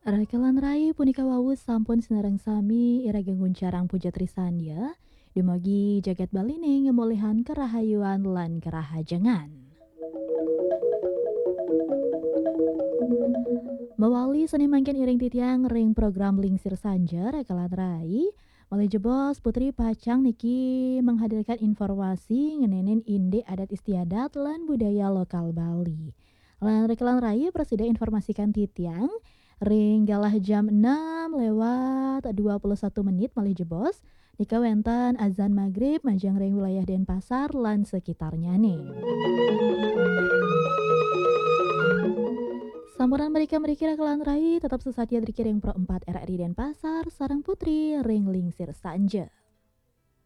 Rekalan rai punika wau sampun sinareng sami irage nguncarang puja trisandya, dumugi jagat baline ngemulihan kerahayuan lan kerahajengan. Mewali seni mangkin iring titiang ring program Lingsir Sanja Rekalan Rai, Malih jebos Putri Pacang niki menghadirkan informasi ngenenen inde adat istiadat lan budaya lokal Bali. Lan Rekalan Rai presida informasikan titiang ring galah jam 6 lewat 21 menit malih jebos nika wenten azan maghrib majang ring wilayah Denpasar lan sekitarnya nih. Sampuran mereka Rekalan Rai tetap sesatia dikiring Pro 4 RRI Denpasar sarang Putri ring lingsir sanje.